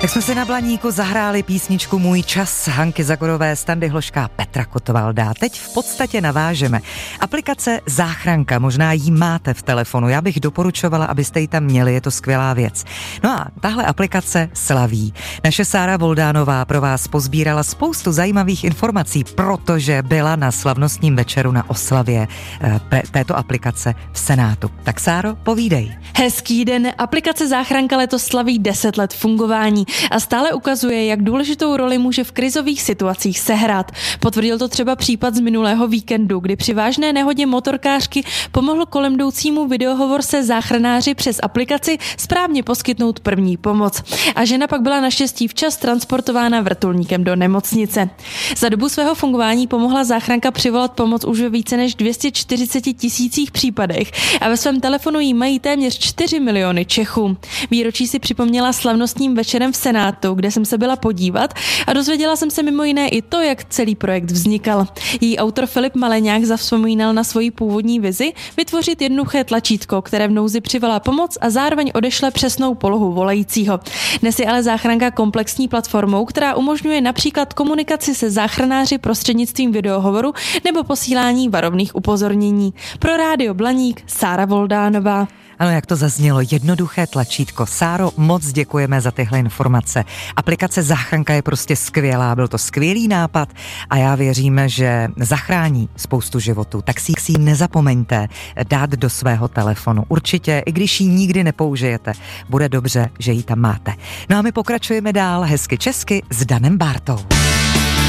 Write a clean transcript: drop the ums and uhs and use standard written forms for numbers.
Tak jsme si na Blaníku zahráli písničku Můj čas Hanky Zagorové, Standy Hloška, Petra Kotvalda. Teď v podstatě navážeme. Aplikace Záchranka, možná ji máte v telefonu, já bych doporučovala, abyste ji tam měli, je to skvělá věc. No a tahle aplikace slaví. Naše Sára Voldánová pro vás pozbírala spoustu zajímavých informací, protože byla na slavnostním večeru na oslavě této aplikace v Senátu. Tak Sáro, povídej. Hezký den, aplikace Záchranka letos slaví 10 let fungování a stále ukazuje, jak důležitou roli může v krizových situacích sehrát. Potvrdil to třeba případ z minulého víkendu, kdy při vážné nehodě motorkářky pomohl kolem jdoucímu videohovor se záchranáři přes aplikaci správně poskytnout první pomoc. A žena pak byla naštěstí včas transportována vrtulníkem do nemocnice. Za dobu svého fungování pomohla Záchranka přivolat pomoc už ve více než 240 000 případech a ve svém telefonu jí mají téměř 4 miliony Čechů. Výročí si připomněla slavnostním večerem v Senátu, kde jsem se byla podívat a dozvěděla jsem se mimo jiné i to, jak celý projekt vznikal. Její autor Filip Maleňák zavzpomínal na svoji původní vizi vytvořit jednoduché tlačítko, které v nouzi přivolá pomoc a zároveň odešle přesnou polohu volajícího. Dnes je ale Záchranka komplexní platformou, která umožňuje například komunikaci se záchranáři prostřednictvím videohovoru nebo posílání varovných upozornění. Pro Rádio Blaník Sára Voldánová. Ano, jak to zaznělo, jednoduché tlačítko. Sáro, moc děkujeme za tyhle informace. Aplikace Záchranka je prostě skvělá, byl to skvělý nápad a já věřím, že zachrání spoustu životů. Tak si ji nezapomeňte dát do svého telefonu. Určitě, i když ji nikdy nepoužijete, bude dobře, že ji tam máte. No a my pokračujeme dál hezky česky s Danem Bártou.